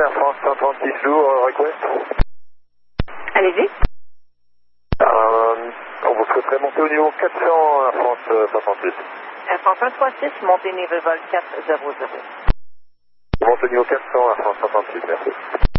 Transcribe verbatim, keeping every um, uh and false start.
Air France cent trente-six Lou, request. Allez-y. Euh, on vous souhaiterait monter au niveau quatre cents Air France euh, cent trente-six. Air France un trois six, montez niveau vol quatre zéro zéro. Monte au niveau quatre cents Air France cent trente-six, merci.